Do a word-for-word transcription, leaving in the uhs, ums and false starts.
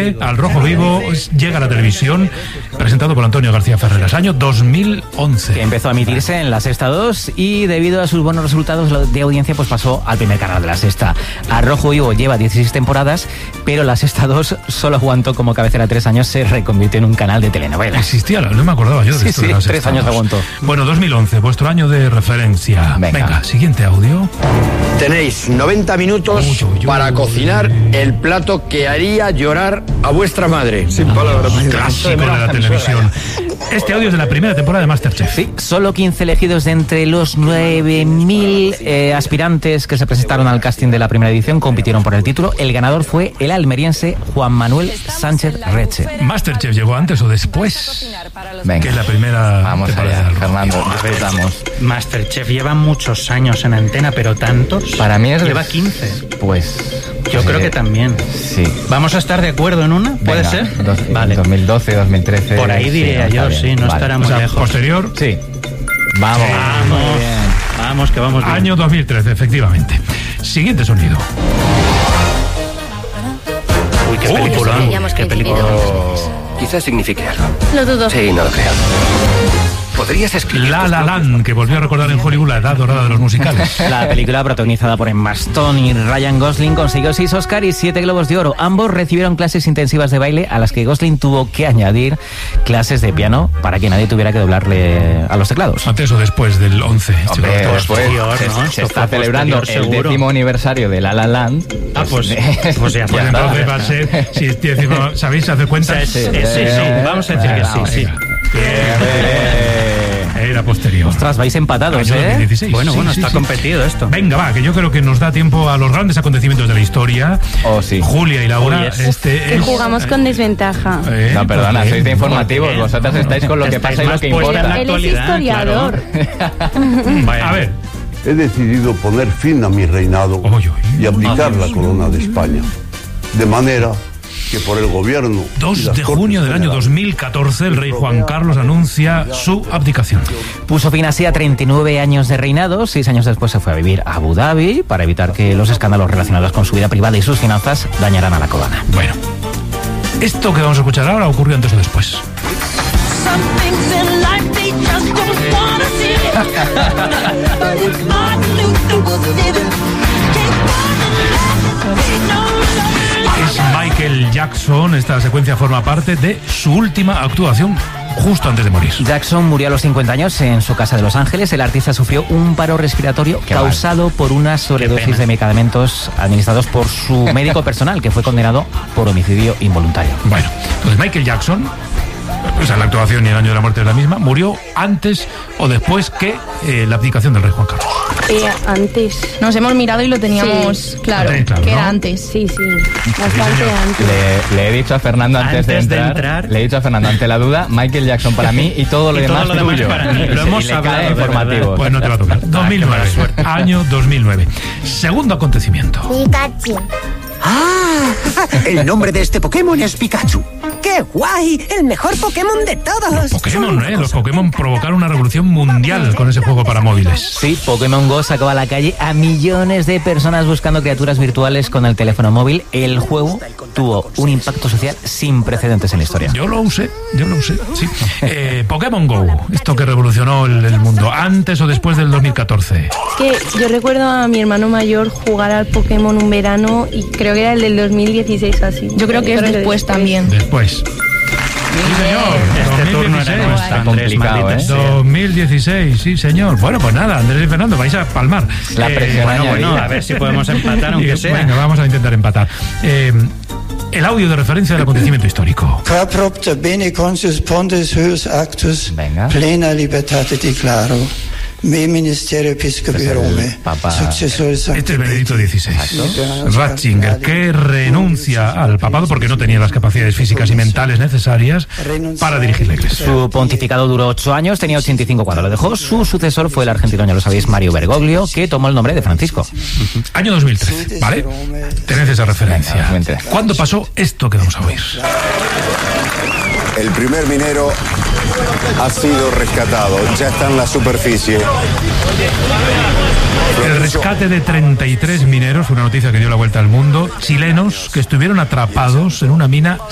once, Al Rojo Vivo llega a la televisión, presentado por Antonio García Ferreras, año dos mil once. Que empezó a emitirse en la Sexta dos y debido a sus buenos resultados de audiencia pues pasó al primer canal de la Sexta. Al Rojo Vivo lleva dieciséis temporadas, pero la Sexta dos solo aguantó como cabecera tres años, se reconvirtió en un canal de telenovela. Existía, no me acordaba yo de sí, esto sí, de la tres años aguantó. Bueno, dos mil once, vuestro año de referencia. Venga, Venga siguiente audio. Tenéis noventa minutos uy, uy, uy, para cocinar el plato que haría llorar a vuestra madre. Sin palabras. Clásico de la televisión. Este audio es de la primera temporada de MasterChef. Sí, solo quince elegidos de entre los nueve mil eh, aspirantes que se presentaron al casting de la primera edición compitieron por el título. El ganador fue el almeriense Juan Manuel Sánchez Reche. ¿MasterChef llegó antes o después? Venga. Que es la primera Vamos temporada. allá, Fernando, empezamos. MasterChef lleva muchos años en antena, pero tantos. Para mí es... Lleva quince. Pues... Yo sí, creo que también. Sí. ¿Vamos a estar de acuerdo en una? ¿Puede Venga, ser? Dos, vale. dos mil doce, dos mil trece... Por ahí diría sí, yo, bien. sí, no vale. estará muy O sea, lejos. posterior. Sí. Vamos. Vamos. Muy bien. Vamos, que vamos bien. Año dos mil trece, efectivamente. Siguiente sonido. Uy, qué Uy, película. Qué película. Oh, quizás signifique algo. Lo dudo. Sí, no lo creo. ¿Podrías escribir? La La Land, que volvió a recordar en Hollywood la edad dorada de los musicales. La película, protagonizada por Emma Stone y Ryan Gosling, consiguió seis Oscar y siete Globos de Oro. Ambos recibieron clases intensivas de baile a las que Gosling tuvo que añadir clases de piano para que nadie tuviera que doblarle a los teclados. Antes o después del once. Hombre, Chico, después, posterior, se, ¿no? se Esto está fue celebrando posterior, el seguro. décimo aniversario de La La Land. Ah, pues, pues ya Pues está. entonces va a ser, si decimos, ¿sabéis hacer cuentas? Sí, sí, sí, sí. Vamos a decir que sí, sí. Era posterior. Ostras, vais empatados, Año ¿eh? dos mil dieciséis. Bueno, Sí, bueno, sí, está sí. competido esto. Venga, va, que yo creo que nos da tiempo a los grandes acontecimientos de la historia. Oh, sí. Julia y Laura, Oh, yes. este Que es... jugamos con desventaja. Eh, No, perdona, pues, sois de eh, informativos. bien. Vosotras estáis con lo que Estáis pasa y lo más que puestas en la importa. Él es actualidad, historiador. Vaya. A ver, He decidido poner fin a mi reinado Oy, oy. y abdicar la corona de España. De manera que por el gobierno... y dos las de junio Cortes del año Generales dos mil catorce, el rey Juan Carlos anuncia su abdicación. Puso fin así a treinta y nueve años de reinado. Seis años después se fue a vivir a Abu Dhabi para evitar que los escándalos relacionados con su vida privada y sus finanzas dañaran a la corona. Bueno, esto que vamos a escuchar ahora ocurrió antes o después. Es Michael Jackson. Esta secuencia forma parte de su última actuación justo antes de morir. Jackson murió a los cincuenta años en su casa de Los Ángeles. El artista sufrió un paro respiratorio Qué causado mal. por una sobredosis pena. de medicamentos administrados por su médico personal, que fue condenado por homicidio involuntario. Bueno, entonces Michael Jackson, o sea, la actuación y el año de la muerte de la misma, murió antes o después que eh, la abdicación del rey Juan Carlos. Eh, antes. Nos hemos mirado y lo teníamos Sí. claro, Lo tenéis claro, que ¿no? era antes. Sí, sí. Bastante señor. antes. Le, le he dicho a Fernando antes, Antes de, de entrar, entrar. le he dicho a Fernando ante la duda, Michael Jackson para mí y todo lo Y todo demás lo demás tuyo. para mí. Lo Y hemos le hablado, cae de informativo. verdad. Pues no te va a tocar. dos mil nueve, año dos mil nueve. Segundo acontecimiento. Pikachu. ¡Ah! El nombre de este Pokémon es Pikachu. ¡Qué guay! ¡El mejor Pokémon de todos! Pokémon, ¿eh? Los Pokémon provocaron una revolución mundial con ese juego para móviles. Sí, Pokémon Go sacó a la calle a millones de personas buscando criaturas virtuales con el teléfono móvil. El juego tuvo un impacto social sin precedentes en la historia. Yo lo usé, yo lo usé, sí. Eh, Pokémon Go, esto que revolucionó el, el mundo, antes o después del dos mil catorce. Es que yo recuerdo a mi hermano mayor jugar al Pokémon un verano y creo que era el del dos mil dieciséis o así. Yo creo que es Pero después también. Después. Sí, señor. Este turno era nuestro, Está Andrés, complicado, maldita ¿eh? sea. dos mil dieciséis, sí, señor. Bueno, pues nada, Andrés y Fernando, vais a palmar. La presión Bueno, añadida. bueno, a ver si podemos empatar, aunque Venga, sea. vamos a intentar empatar. Eh, el audio de referencia del acontecimiento histórico. Qua propter bene consus pontes huius actus Venga. plena libertate declaro. Me ministerio episcopi Rome. Papa. Successor Sancti Este es Benedicto dieciséis. Exacto. Ratzinger, que renuncia al papado porque no tenía las capacidades físicas y mentales necesarias para dirigir la iglesia. Su pontificado duró ocho años, tenía ochenta y cinco cuando lo dejó. Su sucesor fue el argentino, ya lo sabéis, Mario Bergoglio, que tomó el nombre de Francisco. Año dos mil trece, ¿vale? Tened esa referencia. Venga, vente. ¿Cuándo pasó esto que vamos a oír? El primer minero ha sido rescatado, ya está en la superficie. El rescate de treinta y tres mineros, una noticia que dio la vuelta al mundo, chilenos que estuvieron atrapados en una mina